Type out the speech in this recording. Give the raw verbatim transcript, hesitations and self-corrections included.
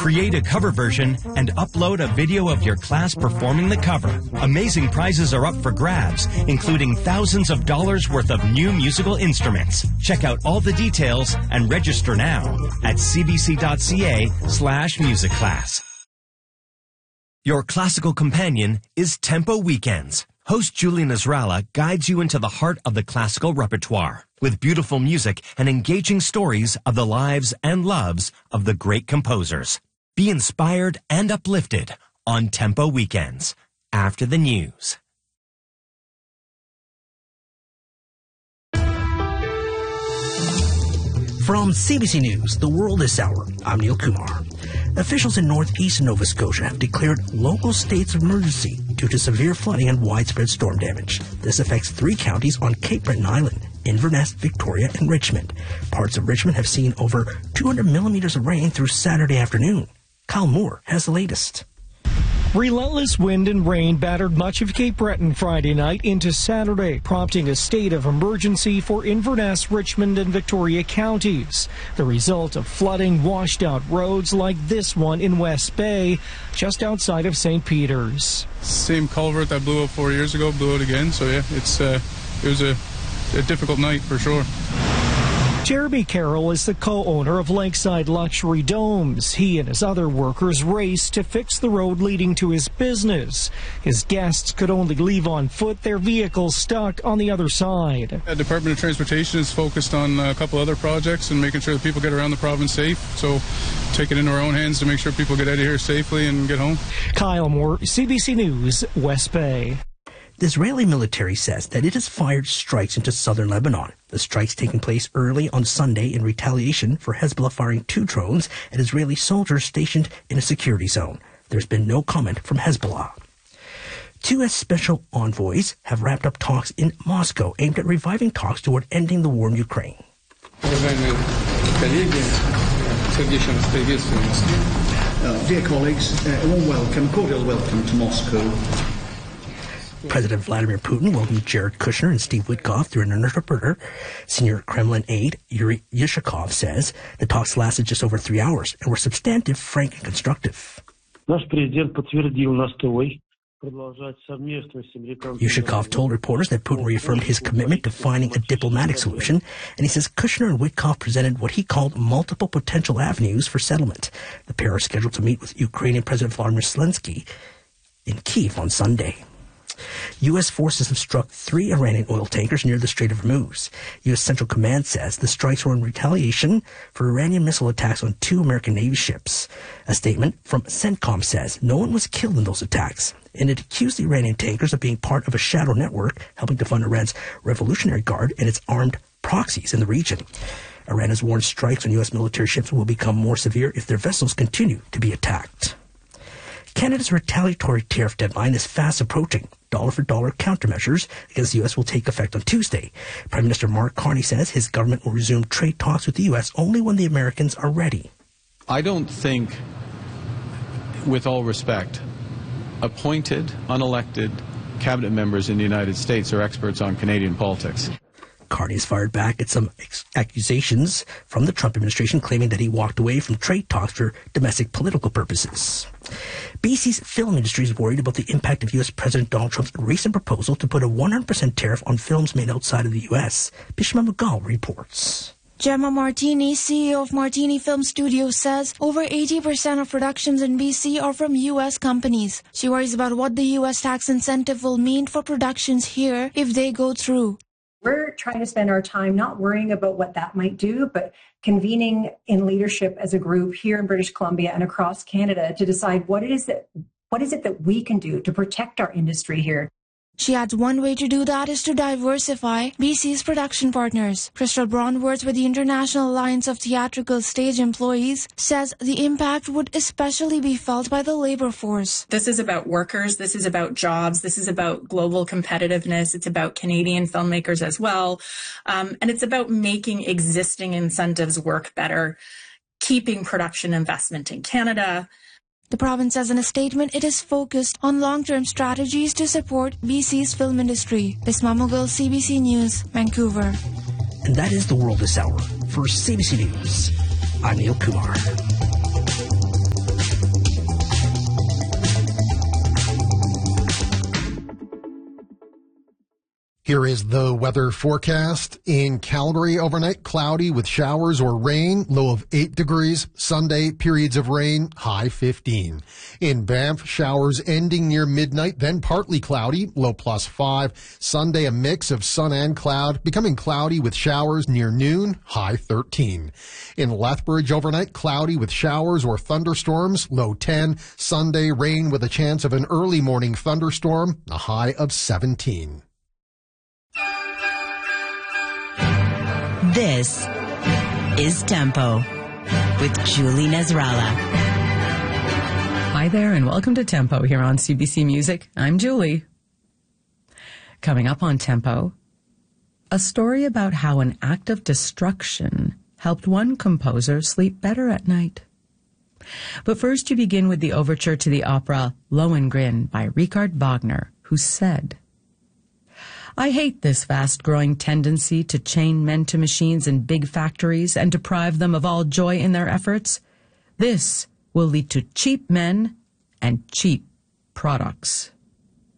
Create a cover version and upload a video of your class performing the cover. Amazing prizes are up for grabs, including thousands of dollars worth of new musical instruments. Check out all the details and register now at cbc.ca slash music class. Your classical companion is Tempo Weekends. Host Julie Nasrallah guides you into the heart of the classical repertoire with beautiful music and engaging stories of the lives and loves of the great composers. Be inspired and uplifted on Tempo Weekends after the news. From C B C News, The World This Hour, I'm Neil Kumar. Officials in northeast Nova Scotia have declared local states of emergency due to severe flooding and widespread storm damage. This affects three counties on Cape Breton Island: Inverness, Victoria, and Richmond. Parts of Richmond have seen over two hundred millimeters of rain through Saturday afternoon. Kyle Moore has the latest. Relentless wind and rain battered much of Cape Breton Friday night into Saturday, prompting a state of emergency for Inverness, Richmond, and Victoria counties. The result of flooding washed out roads like this one in West Bay, just outside of Saint Peter's. Same culvert that blew up four years ago, blew out again. So yeah, it's uh, it was a, a difficult night for sure. Jeremy Carroll is the co-owner of Lakeside Luxury Domes. He and his other workers raced to fix the road leading to his business. His guests could only leave on foot, their vehicles stuck on the other side. The Department of Transportation is focused on a couple other projects and making sure that people get around the province safe. So take it into our own hands to make sure people get out of here safely and get home. Kyle Moore, C B C News, West Bay. The Israeli military says that it has fired strikes into southern Lebanon. The strikes taking place early on Sunday in retaliation for Hezbollah firing two drones at Israeli soldiers stationed in a security zone. There's been no comment from Hezbollah. Two U S special envoys have wrapped up talks in Moscow aimed at reviving talks toward ending the war in Ukraine. Uh, dear colleagues, uh, a warm welcome, cordial welcome to Moscow. President Vladimir Putin welcomed Jared Kushner and Steve Witkoff through an interpreter. Senior Kremlin aide Yuri Yushakov says the talks lasted just over three hours and were substantive, frank, and constructive. Yushakov told reporters that Putin reaffirmed his commitment to finding a diplomatic solution, and he says Kushner and Witkoff presented what he called multiple potential avenues for settlement. The pair are scheduled to meet with Ukrainian President Volodymyr Zelensky in Kyiv on Sunday. U S forces have struck three Iranian oil tankers near the Strait of Hormuz. U S Central Command says the strikes were in retaliation for Iranian missile attacks on two American Navy ships. A statement from CENTCOM says no one was killed in those attacks, and it accused the Iranian tankers of being part of a shadow network helping to fund Iran's Revolutionary Guard and its armed proxies in the region. Iran has warned strikes on U S military ships will become more severe if their vessels continue to be attacked. Canada's retaliatory tariff deadline is fast approaching. Dollar-for-dollar countermeasures against the U S will take effect on Tuesday. Prime Minister Mark Carney says his government will resume trade talks with the U S only when the Americans are ready. I don't think, with all respect, appointed, unelected cabinet members in the United States are experts on Canadian politics. Carney has fired back at some ex- accusations from the Trump administration claiming that he walked away from trade talks for domestic political purposes. B C's film industry is worried about the impact of U S President Donald Trump's recent proposal to put a one hundred percent tariff on films made outside of the U S. Bishma Mughal reports. Gemma Martini, C E O of Martini Film Studios, says over eighty percent of productions in B C are from U S companies. She worries about what the U S tax incentive will mean for productions here if they go through. We're trying to spend our time not worrying about what that might do, but convening in leadership as a group here in British Columbia and across Canada to decide what it is that what is it that we can do to protect our industry here. She adds one way to do that is to diversify B C's production partners. Crystal Braunworth with the International Alliance of Theatrical Stage Employees says the impact would especially be felt by the labor force. This is about workers. This is about jobs. This is about global competitiveness. It's about Canadian filmmakers as well. Um, and it's about making existing incentives work better, keeping production investment in Canada. The province says in a statement it is focused on long-term strategies to support B C's film industry. Bisma Mughal, C B C News, Vancouver. And that is The World This Hour. For C B C News, I'm Neil Kumar. Here is the weather forecast. In Calgary, overnight cloudy with showers or rain, low of eight degrees. Sunday, periods of rain, high fifteen. In Banff, showers ending near midnight, then partly cloudy, low plus five. Sunday, a mix of sun and cloud, becoming cloudy with showers near noon, high thirteen. In Lethbridge, overnight cloudy with showers or thunderstorms, low ten. Sunday, rain with a chance of an early morning thunderstorm, a high of seventeen. This is Tempo with Julie Nasrallah. Hi there and welcome to Tempo here on C B C Music. I'm Julie. Coming up on Tempo, a story about how an act of destruction helped one composer sleep better at night. But first you begin with the overture to the opera Lohengrin by Richard Wagner, who said, I hate this fast-growing tendency to chain men to machines in big factories and deprive them of all joy in their efforts. This will lead to cheap men and cheap products.